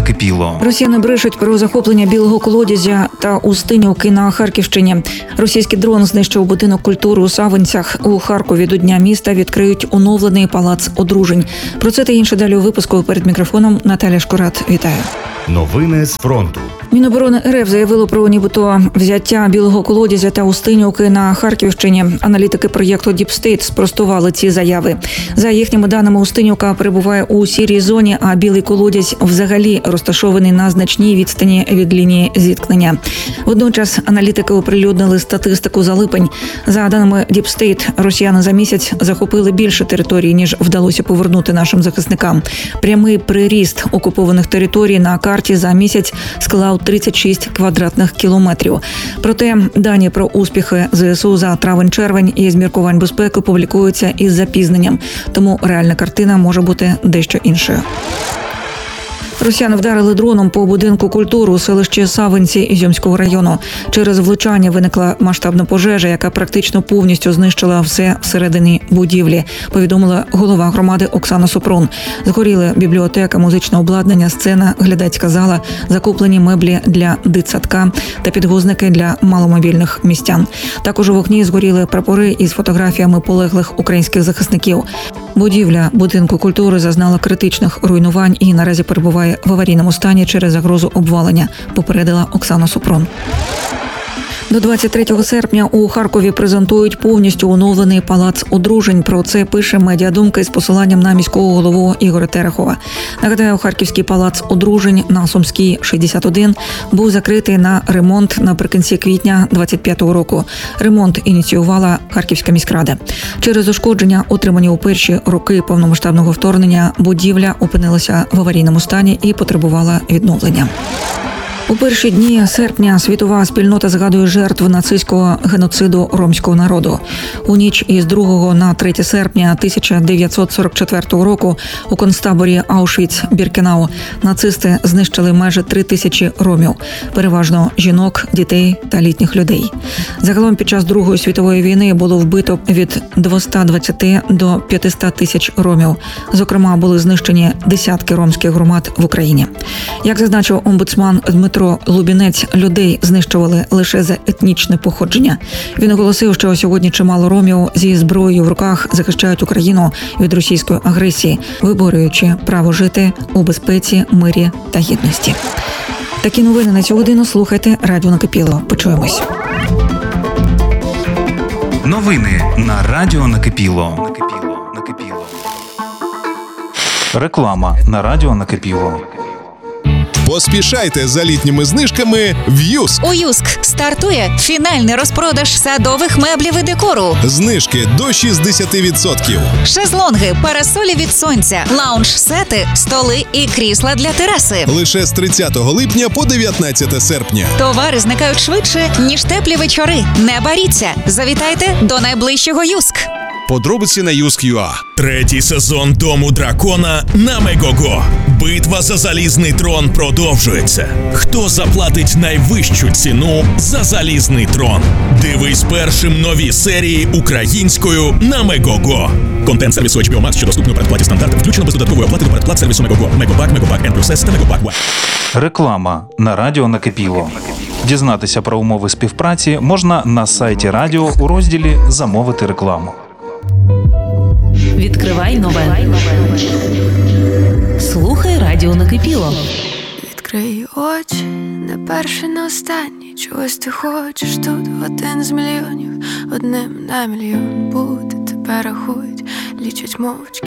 накипіло. Росіяни брешуть про захоплення Білого колодязя та Устинівки на Харківщині. Російський дрон знищив будинок культури у Савинцях. У Харкові до Дня міста відкриють оновлений палац одружень. Про це та інше далі у випуску. Перед мікрофоном Наталя Шкурат. Вітаю. Новини з фронту. Міноборони РФ заявило про нібито взяття Білого колодязя та Устинівки на Харківщині. Аналітики проєкту Deep State спростували ці заяви. За їхніми даними, Устинівка перебуває у сірій зоні, а Білий колодязь взагалі розташований на значній відстані від лінії зіткнення. Водночас аналітики оприлюднили статистику за липень. За даними Deep State, росіяни за місяць захопили більше територій, ніж вдалося повернути нашим захисникам. Прямий приріст окупованих територій на карті за місяць склав 36 квадратних кілометрів. Проте дані про успіхи ЗСУ за травень-червень із міркувань безпеки публікуються із запізненням, тому реальна картина може бути дещо іншою. Росіяни вдарили дроном по будинку культури у селищі Савинці Ізюмського району. Через влучання виникла масштабна пожежа, яка практично повністю знищила все всередині будівлі, повідомила голова громади Оксана Супрун. Згоріли бібліотека, музичне обладнання, сцена, глядацька зала, закуплені меблі для дитсадка та підгузники для маломобільних містян. Також у вогні згоріли прапори із фотографіями полеглих українських захисників. Будівля будинку культури зазнала критичних руйнувань і наразі перебуває в аварійному стані через загрозу обвалення, попередила Оксана Супрун. До 23 серпня у Харкові презентують повністю оновлений палац одружень. Про це пише «Медіадумка» з посиланням на міського голову Ігоря Терехова. Нагадаю, Харківський палац одружень на Сумській, 61, був закритий на ремонт наприкінці квітня 25-го року. Ремонт ініціювала Харківська міськрада. Через ушкодження, отримані у перші роки повномасштабного вторгнення, будівля опинилася в аварійному стані і потребувала відновлення. У перші дні серпня світова спільнота згадує жертв нацистського геноциду ромського народу. У ніч із 2 на 3 серпня 1944 року у концтаборі Аушвіц-Біркенау нацисти знищили майже 3000 ромів, переважно жінок, дітей та літніх людей. Загалом під час Другої світової війни було вбито від 220 до 500 тисяч ромів. Зокрема, були знищені десятки ромських громад в Україні. Як зазначив омбудсман Дмитро Лубінець, людей знищували лише за етнічне походження. Він оголосив, що сьогодні чимало ромів зі зброєю в руках захищають Україну від російської агресії, виборюючи право жити у безпеці, мирі та гідності. Такі новини на цю годину слухайте Радіо Накипіло. Почуємось. Новини на Радіо Накипіло. Реклама на Радіо Накипіло. Поспішайте за літніми знижками в Юск. У Юск стартує фінальний розпродаж садових меблів і декору. Знижки до 60%. Шезлонги, парасолі від сонця, лаунж-сети, столи і крісла для тераси. Лише з 30 липня по 19 серпня. Товари зникають швидше, ніж теплі вечори. Не боріться. Завітайте до найближчого Юск. Подробиці на Юск.ua. Третій сезон Дому дракона на Мегого. Битва за залізний трон продовжується. Хто заплатить найвищу ціну за залізний трон? Дивись першим нові серії українською на Мегого. Контент сервісу HBO Max, що доступний у передплаті стандарту, включено без додаткової оплати до передплат сервісу Мегого. Мегобак, Мегобак N+S та Мегобак One. Реклама на Радіо Накипіло. Дізнатися про умови співпраці можна на сайті радіо у розділі «Замовити рекламу». Відкривай нове. Слухай Радіо Накипіло. Відкрий очі, не перший, не останній. Чогось ти хочеш тут один з мільйонів. Одним на мільйон бути тебе рахують, лічать мовчки.